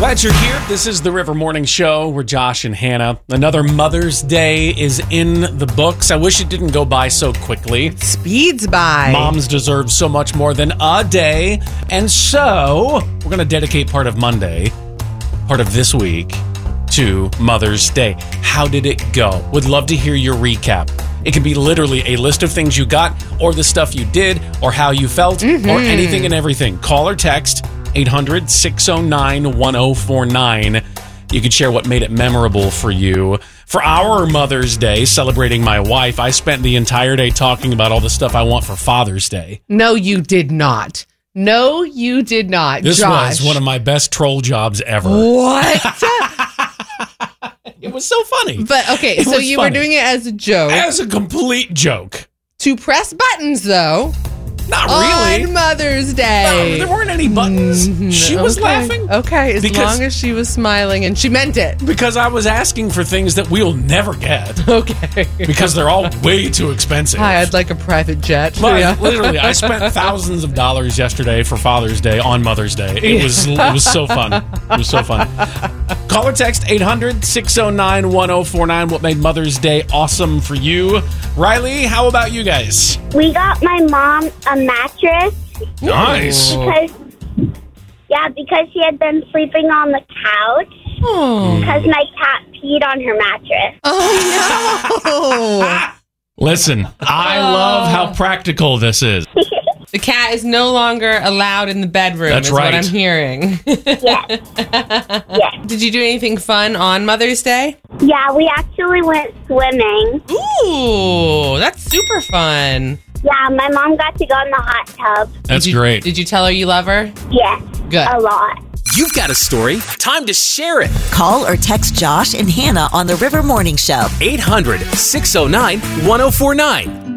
Glad you're here. This is the River Morning Show. We're Josh and Hannah. Another Mother's Day is in the books. I wish it didn't go by so quickly. Speeds by. Moms deserve so much more than a day. And so we're going to dedicate part of Monday, part of this week, to Mother's Day. How did it go? Would love to hear your recap. It can be literally a list of things you got, or the stuff you did, or how you felt, or anything and everything. Call or text 800-609-1049. You can share what made it memorable for you. For our Mother's Day, celebrating my wife, I spent the entire day talking about all the stuff I want for Father's Day. No, you did not. No, you did not. This Josh. was one of my best troll jobs ever. What? It was so funny. But okay, so you were doing it as a joke. As a complete joke. To press buttons, though. Not really. On Mother's No, Day. there weren't any buttons. She was laughing. Okay, as long as she was smiling and she meant it. Because I was asking for things that we'll never get. Okay. Because they're all way too expensive. Hi, I'd like a private jet. But literally, I spent thousands of dollars yesterday for Father's Day on Mother's Day. It was so fun. It was so fun. Call or text 800-609-1049. What made Mother's Day awesome for you? Riley, how about you guys? We got my mom a mattress. Nice. Because she had been sleeping on the couch. Because my cat peed on her mattress. Oh, no. Listen, I love how practical this is. The cat is no longer allowed in the bedroom. That's what right. I'm hearing. Yes. Did you do anything fun on Mother's Day? Yeah, we actually went swimming. Ooh, that's super fun. Yeah, my mom got to go in the hot tub. That's great. Did you tell her you love her? Yes. Good. A lot. You've got a story. Time to share it. Call or text Josh and Hannah on the River Morning Show. 800-609-1049.